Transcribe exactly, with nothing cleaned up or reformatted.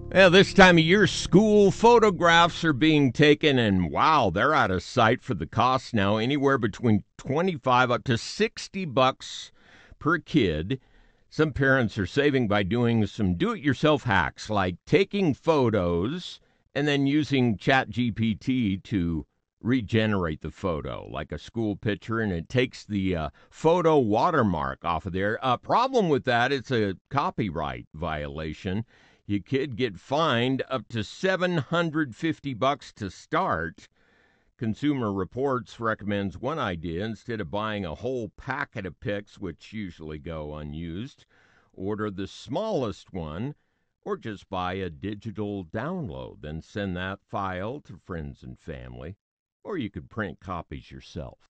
Yeah, this time of year, school photographs are being taken, and wow, they're out of sight for the cost now. Anywhere between twenty-five up to sixty bucks per kid. Some parents are saving by doing some do-it-yourself hacks, like taking photos and then using ChatGPT to regenerate the photo, like a school picture, and it takes the uh, photo watermark off of there. Uh, problem with that, it's a copyright violation. You could get fined up to seven hundred fifty bucks to start. Consumer Reports recommends one idea. Instead of buying a whole packet of pics, which usually go unused, order the smallest one or just buy a digital download, then send that file to friends and family. Or you could print copies yourself.